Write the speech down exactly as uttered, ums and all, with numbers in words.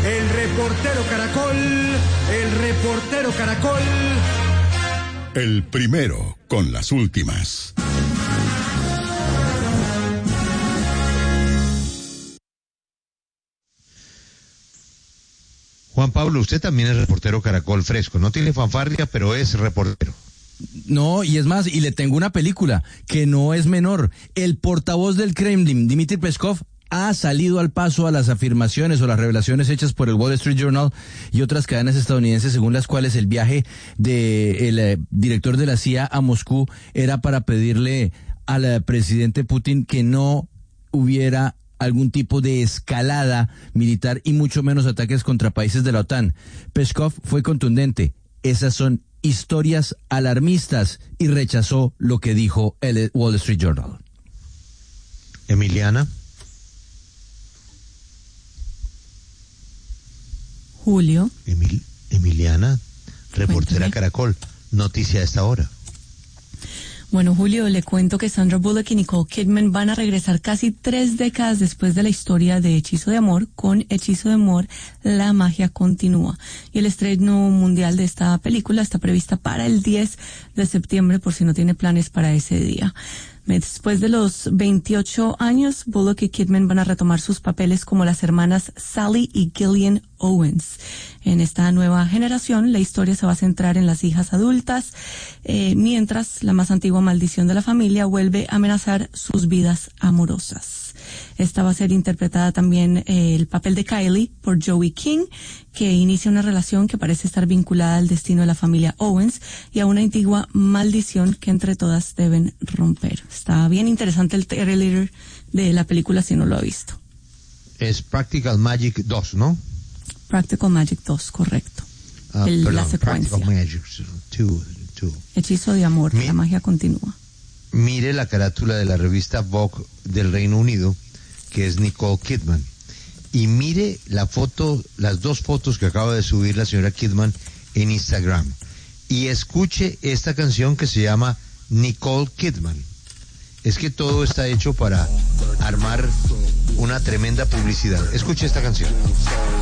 El reportero Caracol, el reportero Caracol. El primero con las últimas. Juan Pablo, usted también es reportero Caracol fresco, no tiene fanfarria, pero es reportero. No, y es más, y le tengo una película que no es menor. El portavoz del Kremlin, Dmitry Peskov, ha salido al paso a las afirmaciones o las revelaciones hechas por el Wall Street Journal y otras cadenas estadounidenses, según las cuales el viaje del eh, director de la C I A a Moscú era para pedirle al eh, presidente Putin que no hubiera algún tipo de escalada militar y mucho menos ataques contra países de la OTAN. Peskov fue contundente. Esas son historias alarmistas y rechazó lo que dijo el Wall Street Journal. Emiliana. Julio. Emil, Emiliana, reportera Cuéntame. Caracol, noticia a esta hora. Bueno, Julio, le cuento que Sandra Bullock y Nicole Kidman van a regresar casi tres décadas después de la historia de Hechizo de Amor. Con Hechizo de Amor, la magia continúa. Y el estreno mundial de esta película está prevista para el diez de septiembre, por si no tiene planes para ese día. Después de los veintiocho años, Bullock y Kidman van a retomar sus papeles como las hermanas Sally y Gillian Owens. En esta nueva generación, la historia se va a centrar en las hijas adultas, eh, mientras la más antigua maldición de la familia vuelve a amenazar sus vidas amorosas. Esta va a ser interpretada también eh, el papel de Kylie por Joey King, que inicia una relación que parece estar vinculada al destino de la familia Owens y a una antigua maldición que entre todas deben romper. Está bien interesante el trailer de la película si no lo ha visto. Es Practical Magic dos, ¿no? Practical Magic dos, correcto. Ah, el, perdón, la secuencia. Practical Magic dos, dos. Hechizo de Amor, Mi- la magia continúa. Mire la carátula de la revista Vogue del Reino Unido, que es Nicole Kidman. Y mire la foto, las dos fotos que acaba de subir la señora Kidman en Instagram. Y escuche esta canción que se llama Nicole Kidman. Es que todo está hecho para armar una tremenda publicidad. Escuche esta canción.